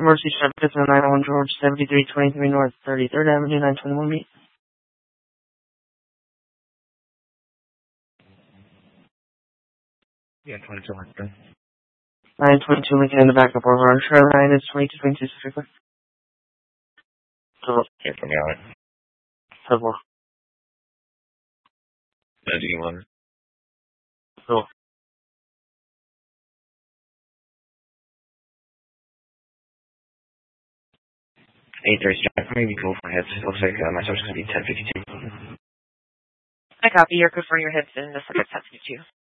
Mercy Shepherd, 901 George, 7323 North, 33rd Avenue, 921 meet. Yeah, 22 Lincoln. 922 Lincoln in the backup over on Charlotte line is 2222 specifically. So, Here from you, alright. Double. Do you want it? Cool. 8-3 strike. Maybe cool for heads. Looks like my charge is going to be 1052. I copy. You're good for your heads in the 1052.